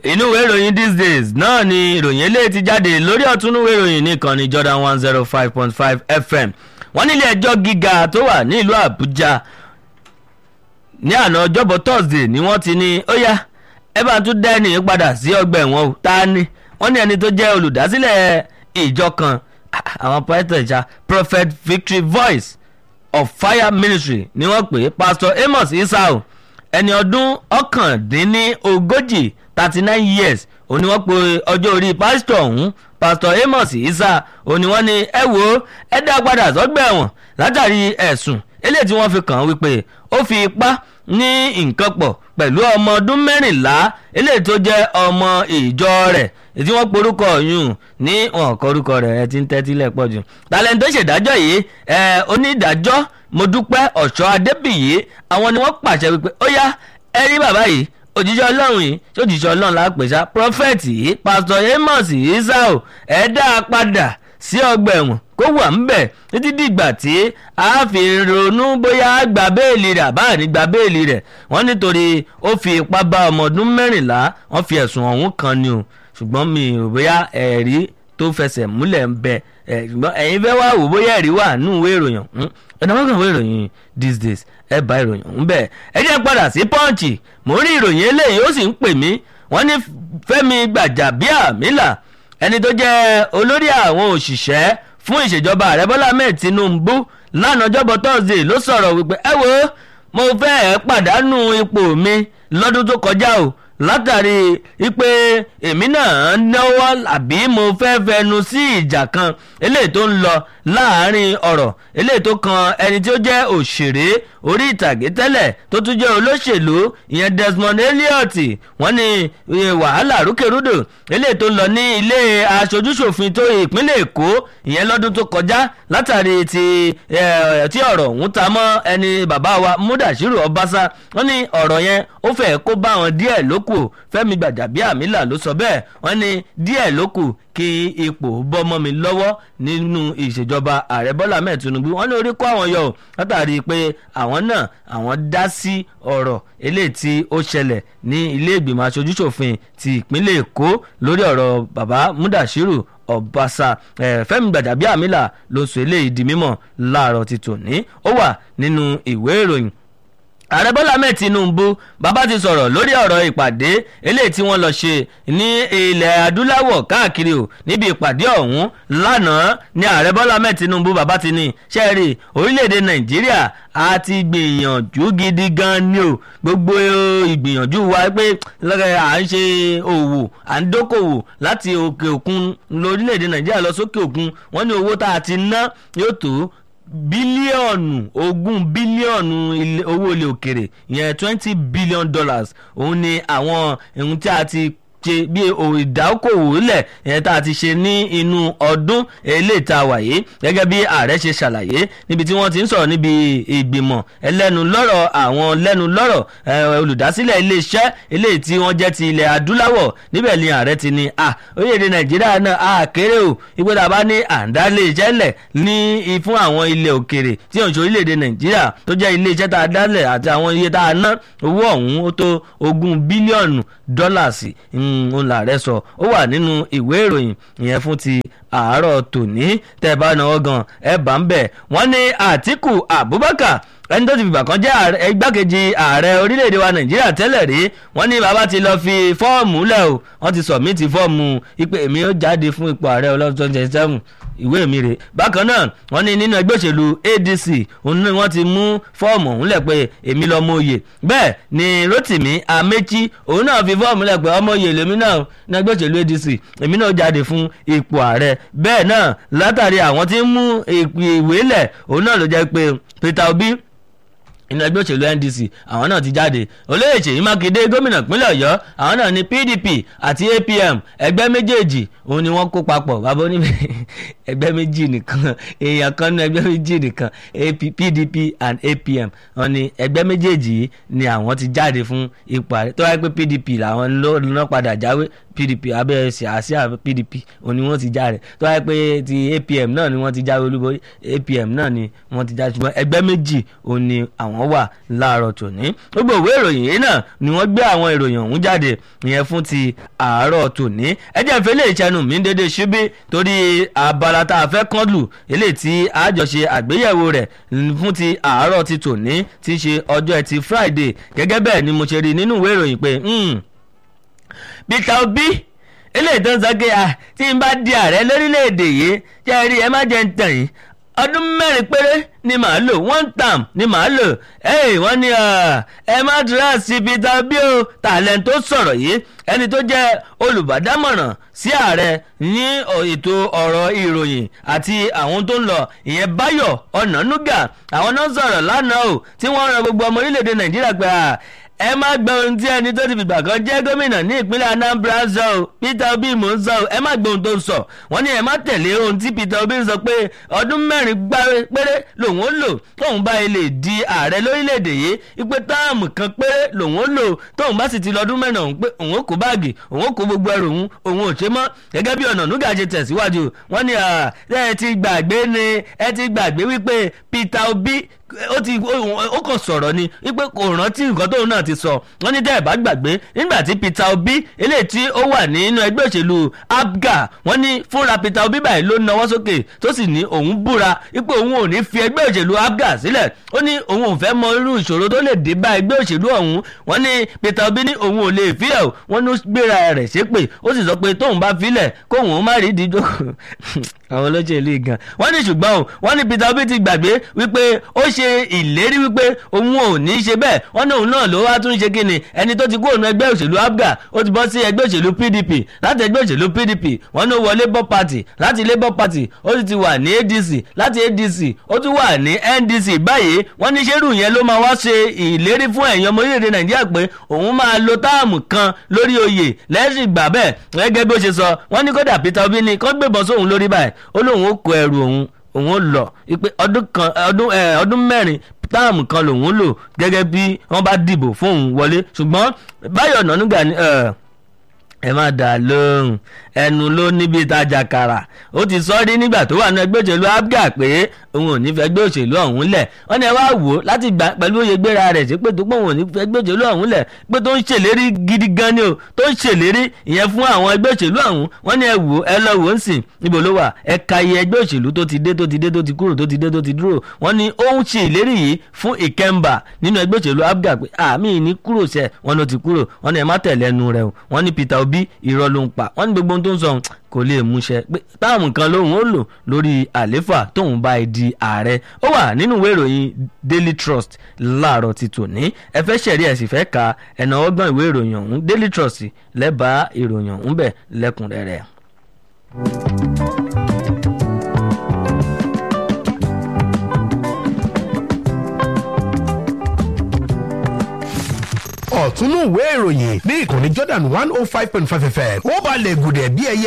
inú ìwé ìròyìn these days náà ni ìròyìn eléyìí ti jáde lórí ọ̀túnúwé ìròyìn nìkan ní Jordan 105.5 FM. wọ́n nílé ẹjọ́ gíga tó wà ní ìlú Àbújá ní àná ọjọ́bọ̀ Thursday ni wọ́n ti ní ó yá ẹ bá tún dá ẹni padà sí ọgbà ẹ̀wọ̀n o ta ni wọ́n ní ẹni tó jẹ́ olùdásílẹ̀ ìjọ kan àwọn pásítọ̀ ìjà Prophet Victory Voice of Fire Ministry ni wọ́n pè Pastor Amos Isao ẹni ọdún 39 39 years òní wọ́n pe ọjọ́ orí pásítọ̀ ọ̀hún Pastor Amos Isa òní wọ́n ní ẹ wò ẹ dá padà sọ́gbà ẹ̀wọ̀n látàrí ẹ̀sùn eléyìí tí wọ́n fi kàn án wípé ó fi ipá ní nǹkan pọ̀ pẹ̀lú ọmọ ọdún 14 eléyìí tó jẹ́ ọmọ ìjọ rẹ̀ tí wọ́n porúkọ yùn ní wọn kọ orúkọ rẹ̀ ẹ ti ń tẹ́tí lẹ́pọ̀ jù. tàlẹ́ńtò ṣèdájọ́ yìí onídàájọ́ Modúpẹ́ Ọ̀ṣọ́ Adébíyì àwọn ni wọ́n pàṣẹ wípé ó yá ẹ rí bàbá yìí òjíṣẹ́ Ọlọ́run yìí tí òjíṣẹ́ Ọlọ́run lápèsà prophet yìí Pastor Amos Isao ẹ dá a padà sí ọgbà ẹ̀wọ̀n kó wà ń bẹ̀ títí dìgbà tí a fi ronú bóyá gba béèlì rẹ̀ àbá ní gba béèlì rẹ̀ wọ́n nítorí ó fi ipá bá ọmọ ọdún 14 wọ́n fi ẹ̀sùn ọ̀hún kan ni o ṣùgbọ́n mi ò bóyá ẹ̀rí tó fẹsẹ̀ múlẹ̀ ń bẹ ṣùgbọ́n ẹ̀yin fẹ́ wá wò bóyá ẹ̀rí wà nínú ìwé ìròyìn ẹ̀nà wọ́n kàn wé ìròyìn these days ẹ bá ìròyìn ọ̀hún bẹ́ẹ̀ ẹ jẹ́ padà sí Punch mo rí ìròyìn eléyìí ó sì ń pè mí wọ́n ní Fẹ́mi Gbàjàbíàmílà ẹni tó jẹ́ olórí àwọn òṣìṣẹ́ fún ìṣèjọba ààrẹ Bọ́lá Ahmed Tinubu lánàá ọjọ́bọ̀ Thursday ló sọ̀rọ̀ wípé ẹ wo mo fẹ́ pàdánù ipò mi lọ́dún tó kọjá o látàrí wípé èmi náà náwó àbí mo fẹ́ fẹnu sí ìjà kan eléyìí tó ń lọ láàrin ọ̀rọ̀ eléyìí tó kan ẹni tí ó jẹ́ òṣèré orí ìtàgé tẹ́lẹ̀ tó tún jẹ́ olóṣèlú ìyẹn Desmond Elliot wọ́n ní wàhálà rúkèrúdò eléyìí tó ń lọ ní ilé aṣojúṣòfin tó ìpínlẹ̀ Èkó ìyẹn lọ́dún tó kọjá látàrí tí ọ̀rọ̀ ọ̀hún ta mọ́ ẹni bàbá wa Mudashiru Ọbaṣá wọ́n ní ọ̀rọ̀ yẹn ó fẹ́ kó bá wọn díẹ̀ lókù Fẹ́mi Gbàjàbíàmílà ló sọ bẹ́ẹ̀ wọ́n ní díẹ̀ lókù kí ipò bọ́mọ́ mi lọ́wọ́ nínú ìṣèjọba ààrẹ Bọ́lá Ahmed Tinubu wọ́n ní orí kó àwọn yọ látàrí pé àwọn náà àwọn dá sí ọ̀rọ̀ eléyìí tí ó ṣẹlẹ̀ ní ilé ìgbìmọ̀ aṣojúṣòfin ti ìpínlẹ̀ Èkó lórí ọ̀rọ̀ bàbá Mudashiru Ọbaṣá Fẹ́mi Gbàjàbíàmílà ló sọ eléyìí di mímọ̀ láàárọ̀ ti tòní ó wà nínú ìwé ìròyìn. Ààrẹ Bọ́lá Ahmed Tinubu bàbá ti sọ̀rọ̀ lórí ọ̀rọ̀ ìpàdé eléyìí tí wọ́n lọ ṣe ní ilẹ̀ adúláwọ̀ káàkiri o níbi ìpàdé ọ̀hún lánàá ní Ààrẹ Bọ́lá Ahmed Tinubu bàbá ti ní ṣẹ́ẹ̀rì orílẹ̀-èdè Nàìjíríà a ti gbìyànjú gidi gan ni o gbogbo ìgbìyànjú wa pé à ń ṣe òwò à ń dókòwò láti òkè òkun lórílẹ̀-èdè Nàìjíríà lọ sókè òkun wọ́n ní owó tá a ti ná yóò tó $20 bílíọ̀nù owó ilẹ̀ òkèrè ìyẹn $20 billion òun ni àwọn ohun tí a ti ṣe bí ìdákòwò lẹ̀ ìyẹn tá a ti ṣe ní inú ọdún eléyìí tá a wà yìí gẹ́gẹ́ bí ààrẹ ṣe ṣàlàyé níbi tí wọ́n ti ń sọ̀rọ̀ níbi ìgbìmọ̀ ẹlẹ́nulọ́rọ̀ àwọn lẹ́nulọ́rọ̀ olùdásílẹ̀ iléeṣẹ́ eléyìí tí wọ́n jẹ́ ti ilẹ̀ adúláwọ̀ níbẹ̀ ni ààrẹ ti ní orílẹ̀-èdè Nàìjíríà náà a kéré o ìpè tá a bá ní àǹdá iléeṣẹ́ lẹ̀ ní fún àwọn ilẹ̀ òkèrè tí òǹṣe orílẹ̀-èdè Nàìjíríà tó jẹ́ iléeṣẹ́ tá a dálẹ̀ àti àwọn iye tá a ná owó ọ̀hún ó tó $20 bílíọ̀nù òun làárẹ̀ sọ ó wà nínú ìwé ìròyìn ìyẹn fún ti àárọ̀ tòní tẹ́ bá náwó gan ẹ bá ń bẹ̀ wọ́n ní Àtíkù Abubakar ẹni tó ti fìgbà kan jẹ́ igbákejì ààrẹ orílẹ̀-èdè wa Nàìjíríà tẹ́lẹ̀ rí wọ́n ní bàbá ti lọ fi fọ́ọ̀mù lẹ̀ o wọ́n ti sọ̀mítì fọ́ọ̀mù ìpè èmi ó jáde fún ipò ààrẹ ọlọ́dún 2027 ìwé mi rè bákan náà wọ́n ní nínú ẹgbẹ́ òṣèlú ADC òun ni wọ́n ti mú fọ́ọ̀mù ọ̀hún lẹ̀ pé èmi lọ́mọ oyè bẹ́ẹ̀ ni Rotimi Amechi òun náà fi fọ́ọ̀mù lẹ̀ pé ọmọ oyè lèmi náà ní ẹgbẹ́ òṣèlú ADC èmi náà jáde fún ipò ààrẹ bẹ́ẹ̀ náà látàrí àwọn tí ń mú ìwé lẹ̀ òun náà ló jẹ́ pé Peter Obi inú ẹgbẹ́ òṣèlú NDC àwọn náà ti jáde olóyè Ṣèyí Mákindé gómìnà ìpínlẹ̀ Ọ̀yọ́ àwọn náà ní PDP àti APM ẹgbẹ́ méjèèjì òun ni wọ́n kó papọ̀ bàbá oníbẹ̀ ẹgbẹ́ méjì nìkan èèyàn kan ní ẹgbẹ́ méjì nìkan PDP and APM wọ́n ní ẹgbẹ́ méjèèjì ni àwọn ti jáde fún ipò ààrẹ tó wáyé pé PDP làwọn ló padà jáwé PDP abẹ́ àsíá PDP òní wọ́n ti já rẹ̀ tó wáyé pé ti APM náà ni wọ́n ti jáwé olúborí APM náà ni wọ́n ti já ṣùgbọ́n ẹgbẹ́ méjì òní àwọn wà láàárọ̀ tòní gbogbo ìwé ìròyìn yìí náà ni wọ́n gbé àwọn ìròyìn ọ̀hún jáde ìyẹn fún ti àárọ̀ tòní ẹjẹ́ ìfẹ́ lè ṣẹnu mí dédé ṣíbí torí abala tá a fẹ́ kán lù eléyìí tí àjọṣe àgbéyẹ̀wò rẹ̀ fún ti àárọ̀ ti tòní ti ṣe ọjọ́ ẹtì Friday gẹ́gẹ́ bẹ́ẹ̀ ni mo ṣe rí nínú ìwé ìròyìn pé Peter Obi eléyìí tó ń sọ pé tí n bá di ààrẹ lórílẹ̀‐èdè yìí jẹ́ rí ẹ má jẹ́ ń tàn yín ọdún 4 péré ni màá lò 1 term ni màá lò wọ́n ní ẹ má dúrà sí Peter Obi o tàlẹ́ǹ tó sọ̀rọ̀ yìí ẹni tó jẹ́ olùbádámọ̀ràn sí ààrẹ ní ètò ọ̀rọ̀ ìròyìn àti àwọn tó ń lọ ìyẹn Báyọ̀ Ọ̀nànúgà àwọn náà sọ̀rọ̀ lánàá o tí wọ́n ran gbogbo ọmọ orílẹ̀-èdè Nàìjíríà pé ẹ má gbọ́ ohun tí ẹni tó ti fìgbà kan jẹ́ gómìnà ní ìpínlẹ̀ Anambra sọ o Peter Obi mò ń sọ o ẹ má gbọ́ ohun tó ń sọ wọ́n ní ẹ má tẹ̀lé ohun tí Peter Obi ń sọ pé ọdún 4 péré lòun ó lò tóun bá ilé di ààrẹ lórílẹ̀‐èdè yìí ipe táàmù kan péré lòun ó lò tóun bá sì ti lọ ọdún 4 òun pé òun ó kó báàgì òun ó kó gbogbo ẹrù òun ò ṣe mọ́ gẹ́gẹ́ bí Ọ̀nànúgà ṣe tẹ̀síwájú wọ́n ní ẹ ti gbàgbé wípé Peter Obi ó kàn sọ̀rọ̀ ni wípé kò rántí nǹkan tóun náà ti sọ wọ́n ní dẹ́ẹ̀ bá gbàgbé nígbà tí Peter Obi eléyìí tí ó wà nínú ẹgbẹ́ òṣèlú APGA wọ́n ní fúnra Peter Obi báyìí ló nawọ́ sókè tó sì ní òun búra wípé òun ò ní fi ẹgbẹ́ òṣèlú APGA sílẹ̀ ó ní òun ò fẹ́ mọ irú ìṣòro tó lè dé bá ẹgbẹ́ òṣèlú ọ̀hún wọ́n ní Peter Obi ní òun ò lè fi ẹ̀ wọ́n ní gbéra rẹ̀ ṣépè ó sì sọ pé tóun bá filẹ̀ kóun ó má rí ìdíjọ́ àwọn olóṣèlú gan wọ́n ní ṣùgbọ́n wọ́n ní Peter Obi ti gbàgbé wípé ó ṣe ìlérí wípé òun ò ní ṣe bẹ́ẹ̀ wọ́n ní òun náà ló wá tún ṣe kíni ẹni tó ti kúrò ní ẹgbẹ́ òṣèlú APGA ó ti bọ́ sí ẹgbẹ́ òṣèlú PDP láti ẹgbẹ́ òṣèlú PDP wọ́n ní ó wọ Labour Party láti Labour Party ó sì ti wà ní ADC láti ADC ó tún wà ní NDC báyìí wọ́n ní ṣerú yẹn ló máa wá ṣe ìlérí fún ẹ̀yàn ọmọ orílẹ̀-èdè Nàìjíríà pé òun máa lo táàmù kan lórí oyè lẹ́sìn gbà bẹ́ẹ̀ gẹ́gẹ́ bí ó ṣe sọ wọ́n ní kódà Peter Obi ní kó gbébọn sóhun lórí báyìí ó lóun ó kó ẹrù òun ó lọ ipe ọdún 4 táàmù kan lòun lò gẹ́gẹ́ bí wọ́n bá dìbò fóun wọlé ṣùgbọ́n Báyọ̀ Ọ̀nànúgà ní ẹ má dà lóhùn ẹnu ló níbi ìtajà kàrà ó ti sọ rí nígbà tó wà ní ẹgbẹ́ òṣèlú APGA pé òun ò ní fẹ́ gbé òṣèlú ọ̀hún lẹ̀ wọ́n ní ẹ wá wò ó láti gbà pẹ̀lú oyè gbéra rẹ̀ sí pé tó pọ̀ òun ò ní fẹ́ gbé òṣèlú ọ̀hún lẹ̀ pé tó ń ṣèlérí gidi gan ni o tó ń ṣèlérí ìyẹn fún àwọn ẹgbẹ́ òṣèlú ọ̀hún wọ́n ní ẹ wò ó ẹ lọ wò ó ń sìn níbo ló wà ẹ ka iye ẹgbẹ́ òṣèlú tó ti dé tó ti kúrò tó ti dé tó ti dúró wọ́n ní ó ń ṣe ìlérí yìí fún Ikemba nínú ẹgbẹ́ òṣèlú APGA pé àmì ní kúrò sẹ́ wọ́n ló ti kúrò wọ́n ní ẹ má tẹ̀lé ẹnu rẹ̀ o wọ́n ní Peter Obi irọ́ ló ń pa wọ́n ní gbogbo ohun tó ń sọ kò lè múṣẹ pé táwọn kan lòun ó lò lórí àléfà tóun bá di ààrẹ ó wà nínú ìwé ìròyìn Daily Trust láàárọ̀ ti tòní ẹ fẹ́ ṣẹ̀rí ẹ̀ sì fẹ́ ka ẹ̀nà ọgbọ́n ìwé ìròyìn ọ̀hún Daily Trust lẹ́bàá ìròyìn ọ̀hún bẹ̀ lẹ́kùnrẹ́rẹ́. ọ̀túnú ìwé ìròyìn ní ìkànnì Jordan 105.5 FM ó balẹ̀ gùdẹ̀ bí ẹyẹ